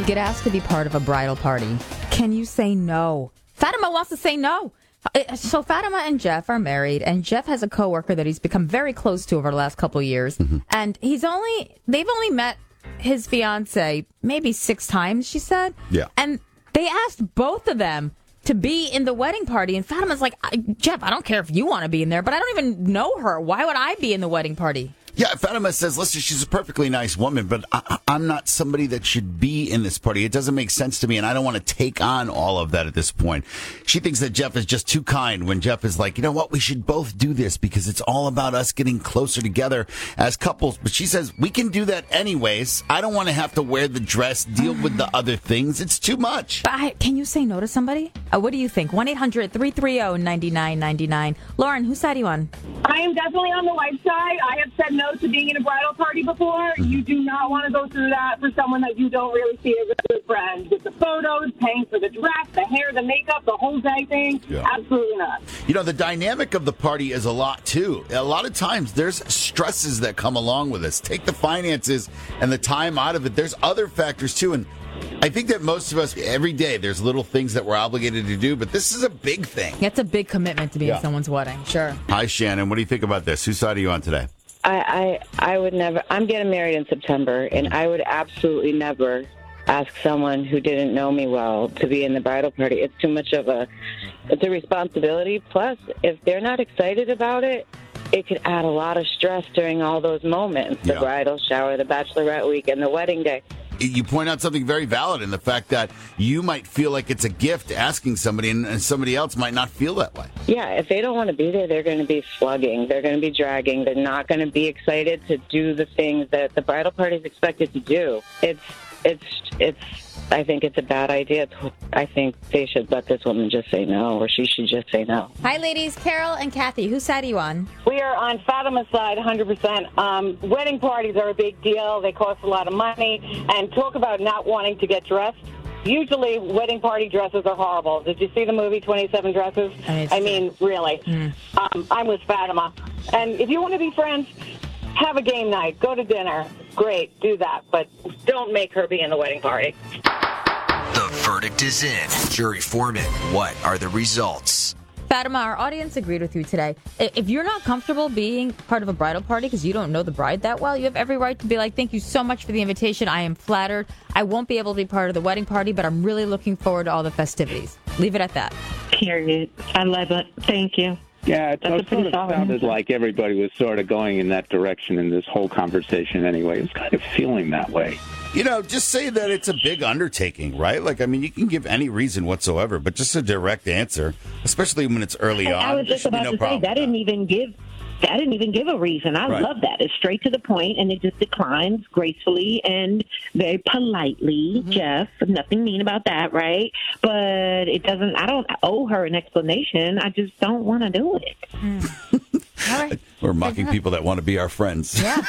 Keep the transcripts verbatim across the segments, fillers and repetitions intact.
You get asked to be part of a bridal party. Can you say no? Fatima wants to say no. So Fatima and Jeff are married, and Jeff has a coworker that he's become very close to over the last couple of years. Mm-hmm. And he's only, they've only met his fiance maybe six times, she said. Yeah. And they asked both of them to be in the wedding party. And Fatima's like, Jeff, I don't care if you want to be in there, but I don't even know her. Why would I be in the wedding party? Yeah, Fatima says, listen, she's a perfectly nice woman, but I, I'm not somebody that should be in this party. It doesn't make sense to me, and I don't want to take on all of that at this point. She thinks that Jeff is just too kind when Jeff is like, you know what, we should both do this because it's all about us getting closer together as couples. But she says, we can do that anyways. I don't want to have to wear the dress, deal with the other things. It's too much. But I, can you say no to somebody? Uh, what do you think? one eight hundred three three zero nine nine nine nine. Lauren, whose side are you on? I am definitely on the wife's side. I have said no to being in a bridal party before. You do not want to go through that for someone that you don't really see as a good friend. With the photos, paying for the dress, the hair, the makeup, the whole day thing. Yeah. Absolutely not. You know, the dynamic of the party is a lot, too. A lot of times, there's stresses that come along with this. Take the finances and the time out of it. There's other factors, too, and I think that most of us, every day, there's little things that we're obligated to do, but this is a big thing. It's a big commitment to be yeah. in someone's wedding, sure. Hi, Shannon. What do you think about this? Whose side are you on today? I, I, I would never, I'm getting married in September, and I would absolutely never ask someone who didn't know me well to be in the bridal party. It's too much of a, it's a responsibility. Plus, if they're not excited about it, it could add a lot of stress during all those moments, the yeah. bridal shower, the bachelorette week, and the wedding day. You point out something very valid in the fact that you might feel like it's a gift asking somebody, and somebody else might not feel that way. Yeah, if they don't want to be there, they're going to be slugging. They're going to be dragging. They're not going to be excited to do the things that the bridal party is expected to do. It's, it's, it's. I think it's a bad idea. I think they should let this woman just say no, or she should just say no. Hi, ladies. Carol and Kathy, whose side are you on? We are on Fatima's side, one hundred percent. Um, wedding parties are a big deal. They cost a lot of money. And talk about not wanting to get dressed. Usually, wedding party dresses are horrible. Did you see the movie twenty-seven Dresses? I, I mean, really. Mm. Um, I'm with Fatima. And if you want to be friends, have a game night. Go to dinner. Great, do that. But don't make her be in the wedding party. The verdict is in. Jury foreman, what are the results? Fatima, our audience agreed with you today. If you're not comfortable being part of a bridal party because you don't know the bride that well, you have every right to be like, thank you so much for the invitation. I am flattered. I won't be able to be part of the wedding party, but I'm really looking forward to all the festivities. Leave it at that. Period. I love it. Thank you. Yeah, it sort of sounded like everybody was sort of going in that direction in this whole conversation anyway. It was kind of feeling that way. You know, just say that it's a big undertaking, right? Like, I mean, you can give any reason whatsoever, but just a direct answer, especially when it's early I, uh, on. I was just about no to say, that didn't even give... I didn't even give a reason. I right. love that. It's straight to the point, and it just declines gracefully and very politely. Mm-hmm. Jeff, nothing mean about that, right? But it doesn't, I don't owe her an explanation. I just don't want to do it. Mm. All right. We're mocking people that want to be our friends. Yeah.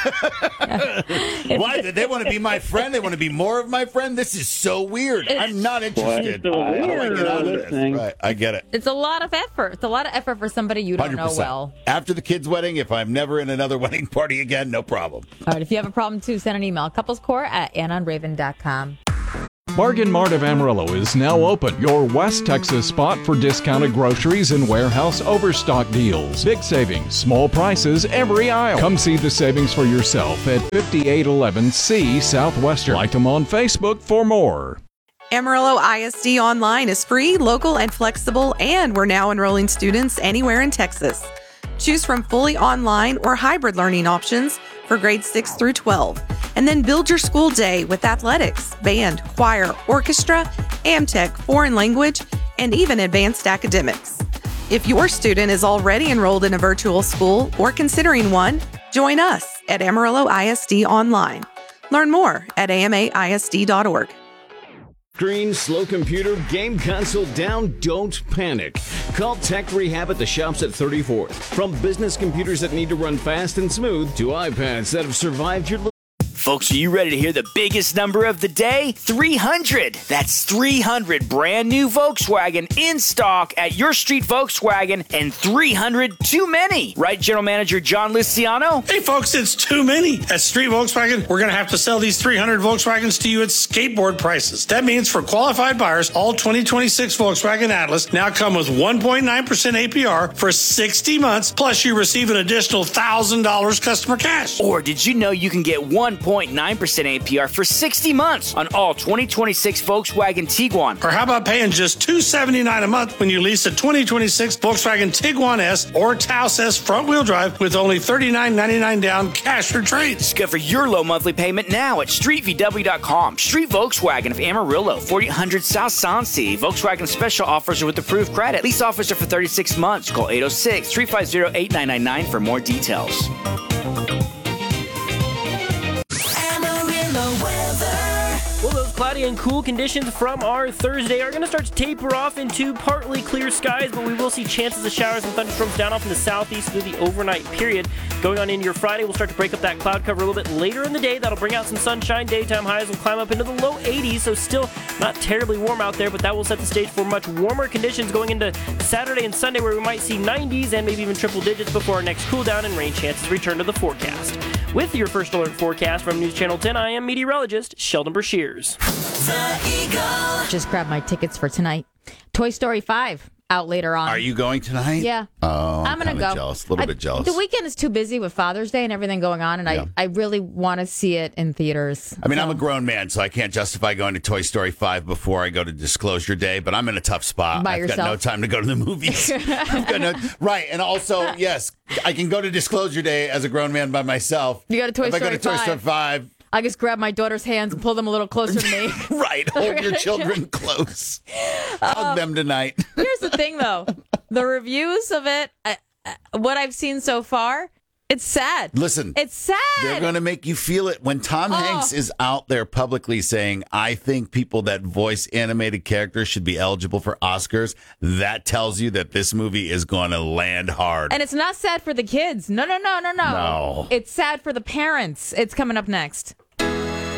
yeah. Why? They want to be my friend? They want to be more of my friend? This is so weird. I'm not interested. Boy, I don't want to get out of this. Right. I get it. It's a lot of effort. It's a lot of effort for somebody you don't one hundred percent know well. After the kid's wedding, if I'm never in another wedding party again, no problem. All right. If you have a problem, too, send an email. couplescore at anon raven dot com. Bargain Mart of Amarillo is now open, your West Texas spot for discounted groceries and warehouse overstock deals. Big savings, small prices, every aisle. Come see the savings for yourself at fifty-eight eleven C Southwestern. Like them on Facebook for more. Amarillo I S D Online is free, local, and flexible, and we're now enrolling students anywhere in Texas. Choose from fully online or hybrid learning options for grades six through twelve. And then build your school day with athletics, band, choir, orchestra, AmTech, foreign language, and even advanced academics. If your student is already enrolled in a virtual school or considering one, join us at Amarillo I S D Online. Learn more at A M A I S D dot org. Screen, slow computer, game console down, don't panic. Call Tech Rehab at the shops at thirty-fourth. From business computers that need to run fast and smooth to iPads that have survived your Folks, are you ready to hear the biggest number of the day? three hundred. That's three hundred brand new Volkswagen in stock at your street Volkswagen, and three hundred too many. Right, General Manager John Luciano? Hey, folks, it's too many. At Street Volkswagen, we're going to have to sell these three hundred Volkswagens to you at skateboard prices. That means for qualified buyers, all twenty twenty-six Volkswagen Atlas now come with one point nine percent A P R for sixty months, plus you receive an additional one thousand dollars customer cash. Or did you know you can get one point nine percent A P R for sixty months on all twenty twenty-six Volkswagen Tiguan? Or how about paying just two hundred seventy-nine dollars a month when you lease a twenty twenty-six Volkswagen Tiguan S or Taos S front-wheel drive with only thirty-nine ninety-nine down cash for trade? Discover your low monthly payment now at street v w dot com. Street Volkswagen of Amarillo, forty hundred South Sansi. Volkswagen special offers are with approved credit. Lease offers are for thirty-six months. Call eight oh six, three five zero, eight nine nine nine for more details. Well, those cloudy and cool conditions from our Thursday are going to start to taper off into partly clear skies, but we will see chances of showers and thunderstorms down off in the southeast through the overnight period. Going on into your Friday, we'll start to break up that cloud cover a little bit later in the day. That'll bring out some sunshine. Daytime highs will climb up into the low eighties, so still not terribly warm out there, but that will set the stage for much warmer conditions going into Saturday and Sunday, where we might see nineties and maybe even triple digits before our next cool down and rain chances return to the forecast. With your first alert forecast from News Channel ten, I am meteorologist Sheldon Brashears. Just grabbed my tickets for tonight. Toy Story five out later on. Are you going tonight? Yeah. Oh, I'm, I'm gonna kinda go. jealous. A little I- bit jealous. The weekend is too busy with Father's Day and everything going on, and Yeah. I, I really want to see it in theaters. I mean, I'm a grown man, so I can't justify going to Toy Story five before I go to Disclosure Day, but I'm in a tough spot. By I've yourself? got no time to go to the movies. I've got no- right, and also, yes, I can go to Disclosure Day as a grown man by myself. You go to Toy if Story I go to Toy five. Story five, I just grab my daughter's hands and pull them a little closer to me. right, hold your children close. Hug them tonight. Here's the thing, though. The reviews of it, I, I, what I've seen so far, it's sad. Listen, It's sad. they're going to make you feel it. When Tom Oh. Hanks is out there publicly saying, I think people that voice animated characters should be eligible for Oscars, that tells you that this movie is going to land hard. And it's not sad for the kids. No, no, no, no, no. No. It's sad for the parents. It's coming up next.